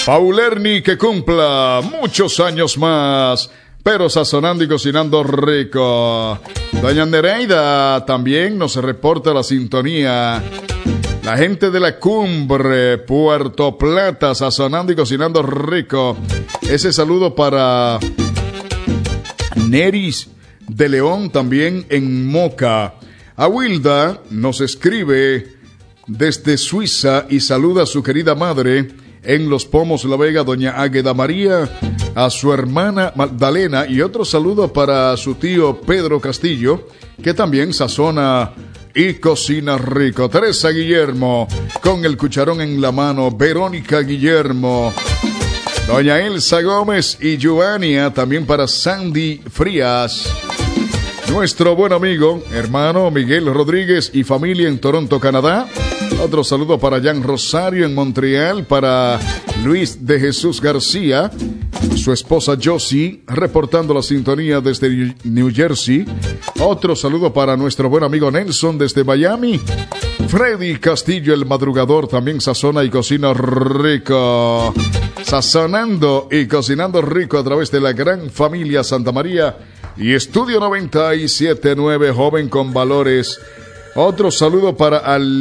Paulerni, que cumpla muchos años más, pero sazonando y cocinando rico. Doña Nereida también nos reporta la sintonía. La gente de la Cumbre, Puerto Plata, sazonando y cocinando rico. Ese saludo para Neris de León, también en Moca. Awilda nos escribe desde Suiza y saluda a su querida madre en Los Pomos, La Vega, doña Águeda María, a su hermana Magdalena, y otro saludo para su tío Pedro Castillo, que también sazona y cocina rico. Teresa Guillermo, con el cucharón en la mano. Verónica Guillermo, doña Elsa Gómez y Giovannia, también para Sandy Frías. Nuestro buen amigo, hermano Miguel Rodríguez y familia en Toronto, Canadá. Otro saludo para Jan Rosario en Montreal, para Luis de Jesús García, su esposa Josie, reportando la sintonía desde New Jersey. Otro saludo para nuestro buen amigo Nelson desde Miami. Freddy Castillo, el madrugador, también sazona y cocina rico. Sazonando y cocinando rico a través de la gran familia Santa María y Estudio 97.9, joven con valores. Otro saludo para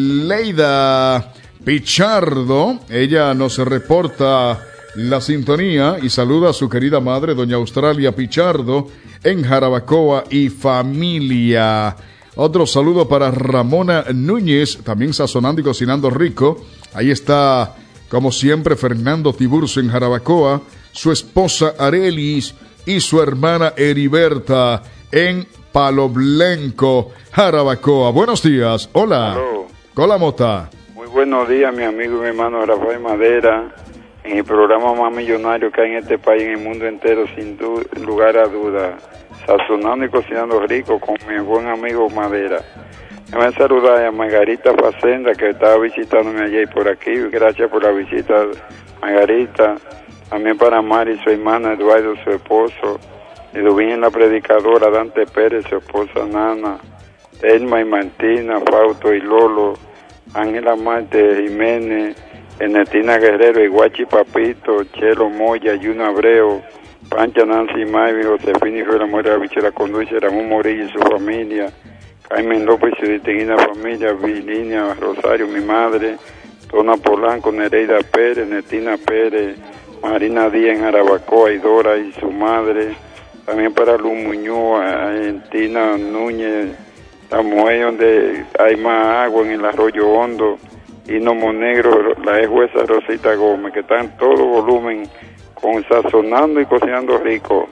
Aleida Pichardo. Ella nos reporta la sintonía y saluda a su querida madre, doña Australia Pichardo, en Jarabacoa y familia. Otro saludo para Ramona Núñez, también sazonando y cocinando rico. Ahí está, como siempre, Fernando Tiburcio en Jarabacoa, su esposa Arelis y su hermana Heriberta en Palo Blanco, Jarabacoa. Buenos días. Hola. Hello. Hola, Mota. Muy buenos días, mi amigo y mi hermano Rafael Madera, en el programa más millonario que hay en este país, en el mundo entero, sin lugar a duda. Sazonando y cocinando rico con mi buen amigo Madera. Me voy a saludar a Margarita Facenda, que estaba visitándome ayer por aquí. Gracias por la visita, Margarita. También para Mari, su hermana, Eduardo, su esposo. Eduvin, la predicadora, Dante Pérez, su esposa Nana, Elma y Martina, Fausto y Lolo, Ángela Marte Jiménez, Ernestina Guerrero, Iguachi Papito, Chelo Moya, Yuna Abreu, Pancha Nancy Maivi, Josefina y Fuera Muera, Bichela Conduce, Ramón Morillo y su familia, Carmen López y su distinguida familia, Virginia Rosario, mi madre, Tona Polanco, Nereida Pérez, Ernestina Pérez, Marina Díaz en Jarabacoa, y Dora y su madre. También para Luz Muñoz, Argentina Núñez, la mujer donde hay más agua en el Arroyo Hondo, Hinomo Negro, la ex jueza Rosita Gómez, que está en todo volumen, con sazonando y cocinando rico.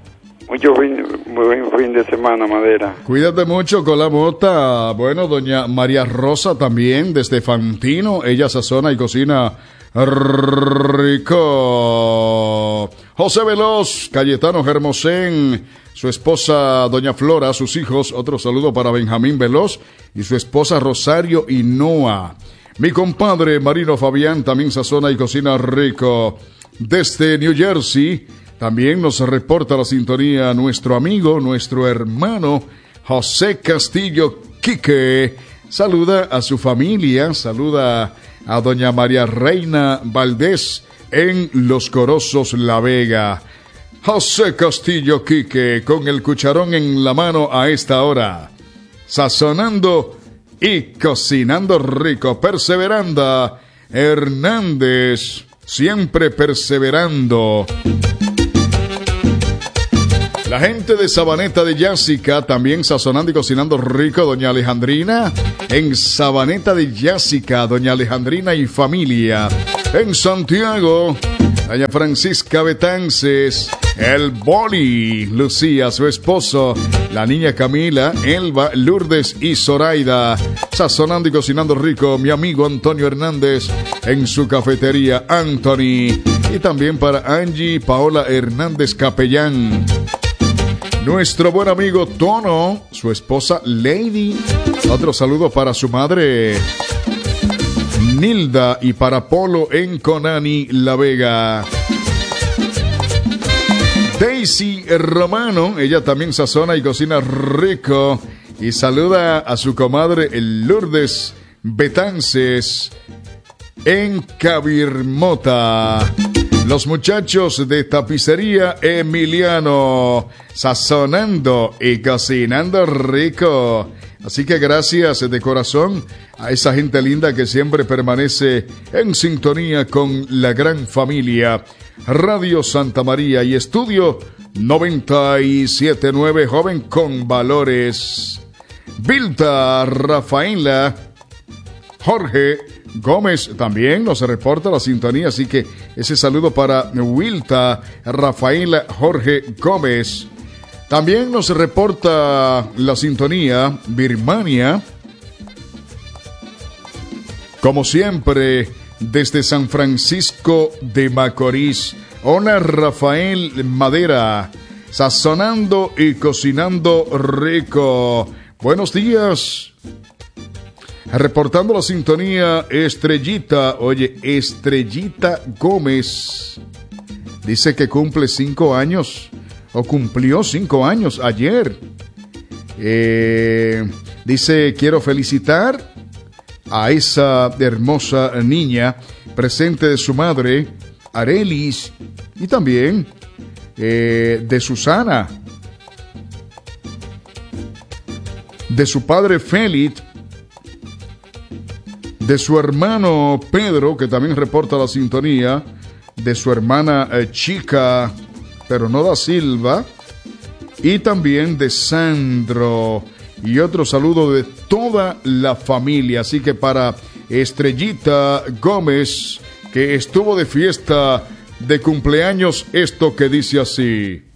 Buen fin de semana, Madera. Cuídate mucho con la Mota. Bueno, doña María Rosa también, desde Fantino, ella sazona y cocina rico. José Veloz, Cayetano Germosén, su esposa doña Flora, sus hijos. Otro saludo para Benjamín Veloz y su esposa Rosario Hinoa. Mi compadre Marino Fabián también sazona y cocina rico. Desde New Jersey también nos reporta la sintonía nuestro amigo, nuestro hermano José Castillo Quique. Saluda a su familia, saluda a doña María Reina Valdés en Los Corozos, La Vega. José Castillo Quique, con el cucharón en la mano a esta hora, sazonando y cocinando rico. Perseveranda Hernández, siempre perseverando. La gente de Sabaneta de Yásica, también sazonando y cocinando rico, doña Alejandrina. En Sabaneta de Yásica, doña Alejandrina y familia. En Santiago, doña Francisca Betances, el Boli, Lucía, su esposo, la niña Camila, Elba, Lourdes y Zoraida. Sazonando y cocinando rico, mi amigo Antonio Hernández, en su cafetería Anthony. Y también para Angie Paola Hernández Capellán. Nuestro buen amigo Tono, su esposa Lady. Otro saludo para su madre Nilda y para Polo en Conani, La Vega. Daisy Romano, ella también sazona y cocina rico. Y saluda a su comadre Lourdes Betances en Cabirmota. Los muchachos de Tapicería Emiliano, sazonando y cocinando rico. Así que gracias de corazón a esa gente linda que siempre permanece en sintonía con la gran familia Radio Santa María y Estudio 97.9, joven con valores. Vilta, Rafaela, Jorge Gómez también nos reporta la sintonía, así que ese saludo para Wilta, Rafaela, Jorge Gómez. También nos reporta la sintonía Birmania, como siempre, desde San Francisco de Macorís. Hola Rafael Madera, sazonando y cocinando rico. Buenos días. Reportando la sintonía Estrellita, Estrellita Gómez. Dice que cumple 5 años, o cumplió 5 años ayer. Dice, quiero felicitar a esa hermosa niña, presente de su madre, Arelis, y también de Susana, de su padre Félix, de su hermano Pedro, que también reporta la sintonía, de su hermana Chica, pero no da Silva, y también de Sandro, y otro saludo de toda la familia. Así que para Estrellita Gómez, que estuvo de fiesta de cumpleaños, esto que dice así.